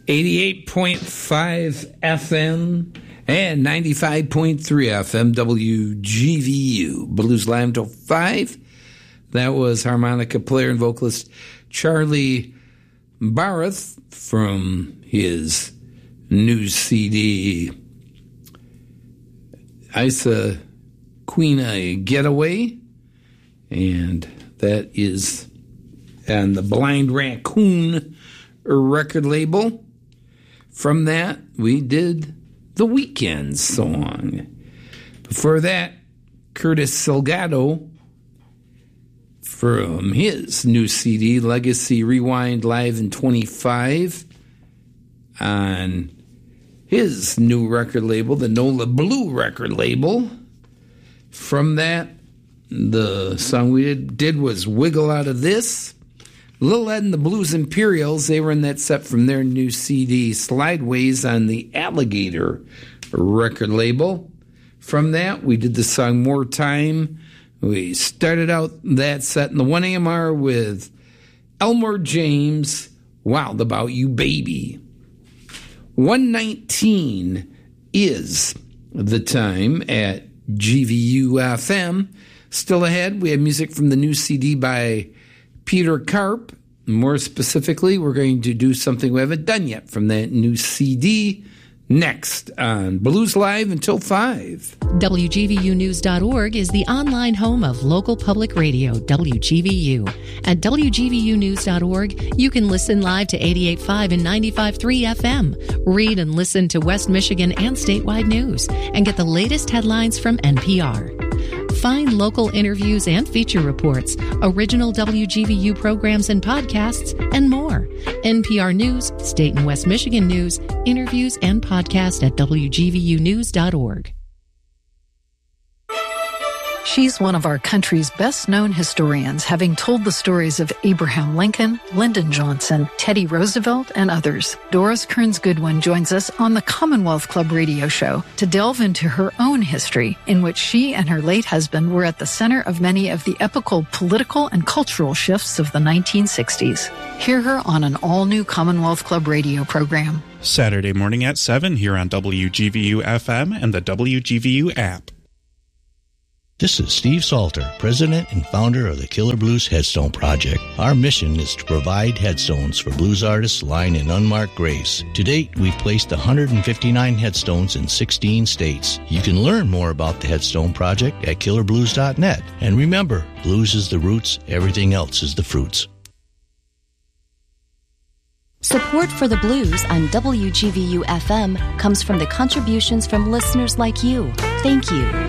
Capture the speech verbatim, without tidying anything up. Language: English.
eighty-eight point five F M and ninety-five point three F M, W G V U. Blues Live until five. That was harmonica player and vocalist Charlie Barth from his new C D, Isa Queen Getaway. And that is on the Blind Raccoon record label. From that, we did The Weeknd song. Before that, Curtis Salgado from his new C D, Legacy Rewind Live in twenty-five, on his new record label, the Nola Blue record label. From that, the song we did, did was Wiggle Out of This. Lil Ed and the Blues Imperials, they were in that set from their new C D, Slideways, on the Alligator record label. From that, we did the song More Time. We started out that set in the one A M R with Elmore James, Wild About You Baby. one nineteen is the time at G V U F M. Still ahead, we have music from the new C D by Peter Karp. More specifically, we're going to do something we haven't done yet from that new C D next on Blues Live until five. W G V U news dot org is the online home of local public radio, W G V U. At W G V U news dot org, you can listen live to eighty-eight point five and ninety-five point three F M, read and listen to West Michigan and statewide news, and get the latest headlines from N P R. Find local interviews and feature reports, original W G V U programs and podcasts, and more. N P R News, State and West Michigan News, interviews, and podcasts at W G V U news dot org. She's one of our country's best-known historians, having told the stories of Abraham Lincoln, Lyndon Johnson, Teddy Roosevelt, and others. Doris Kearns Goodwin joins us on the Commonwealth Club radio show to delve into her own history, in which she and her late husband were at the center of many of the epical political and cultural shifts of the nineteen sixties. Hear her on an all-new Commonwealth Club radio program. Saturday morning at seven here on W G V U F M and the W G V U app. This is Steve Salter, president and founder of the Killer Blues Headstone Project. Our mission is to provide headstones for blues artists lying in unmarked graves. To date, we've placed one hundred fifty-nine headstones in sixteen states. You can learn more about the Headstone Project at killer blues dot net. And remember, blues is the roots, everything else is the fruits. Support for the blues on W G V U F M comes from the contributions from listeners like you. Thank you.